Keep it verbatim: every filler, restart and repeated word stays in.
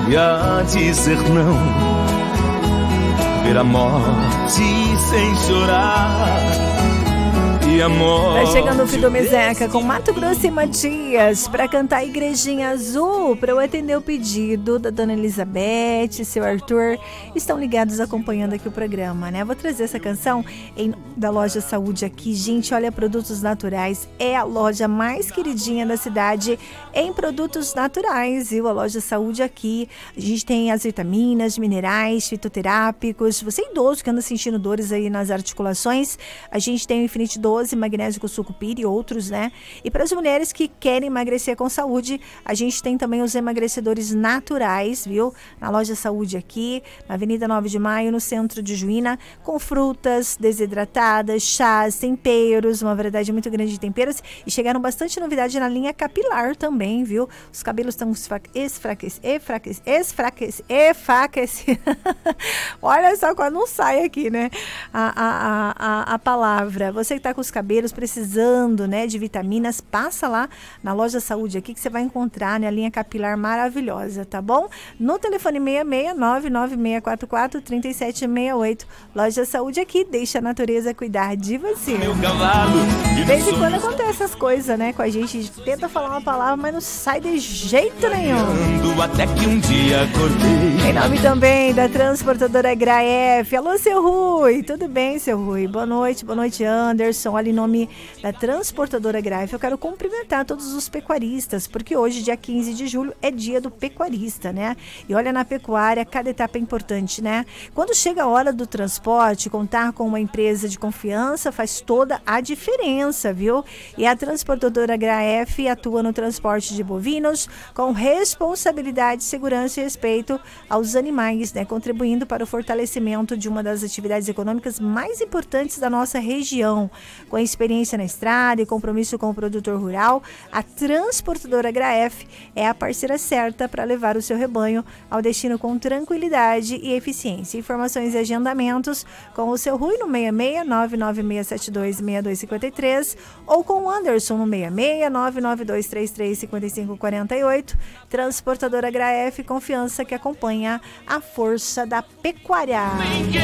e a dizer não, ver a morte sem chorar. E a morte. Tá chegando o Fido Mezeca com Mato Grosso e Matias pra cantar Igrejinha Azul, pra eu atender o pedido da dona Elizabeth, seu Arthur. Estão ligados acompanhando aqui o programa, né? Vou trazer essa canção em, da Loja Saúde aqui. Gente, olha, Produtos Naturais é a loja mais queridinha da cidade em produtos naturais, viu? A Loja Saúde aqui. A gente tem as vitaminas, minerais, fitoterápicos. Você é idoso que anda sentindo dores aí nas articulações, a gente tem o Infinite doze, magnésio com sucupira e outros, né? E para as mulheres que querem emagrecer com saúde, a gente tem também os emagrecedores naturais, viu? Na Loja Saúde aqui, na Avenida nove de Maio, no centro de Juína, com frutas desidratadas, chás, temperos, uma variedade muito grande de temperos, e chegaram bastante novidade na linha capilar também, viu? Os cabelos estão esfraquecidos, esfraquecidos, esfraquecidos, esfraquecidos. Olha só quando não sai aqui, né? A, a, a, a palavra. Você que está com os cabelos precisando, né, de vitaminas, passa lá na Loja Saúde aqui que você vai encontrar, né, a linha capilar maravilhosa, tá bom? No telefone seis seis nove nove seis quatro quatro três sete seis oito. Loja Saúde aqui, deixa a natureza cuidar de você. Meu cavalo, De vez em quando acontece essas coisas, né, com a gente. A gente tenta falar uma palavra, mas não sai de jeito nenhum. até que um dia acordei. Em nome também da transportadora Graef. Alô, seu Rui. Tudo bem, seu Rui? Boa noite, boa noite, Anderson. Olha, em nome da transportadora Graef, eu quero cumprimentar todos os pecuaristas, porque hoje, dia quinze de julho, é dia do pecuarista, né? E olha, na pecuária, cada etapa é importante, né? Quando chega a hora do transporte, contar com uma empresa de confiança faz toda a diferença, viu? E a transportadora Graef atua no transporte de bovinos com responsabilidade, segurança e respeito aos animais, né? Contribuindo para o fortalecimento de uma das atividades econômicas mais importantes da nossa região. Com experiência na estrada e compromisso com o produtor rural, a transportadora Graef é a parceira certa para levar o seu rebanho ao destino com tranquilidade e eficiência. Informações e agendamentos com o seu Rui no seis seis nove nove seis sete dois seis dois cinco três ou com o Anderson no seis seis nove nove dois três três cinco cinco quatro oito. Transportadora Graef, confiança que acompanha a força da pecuária.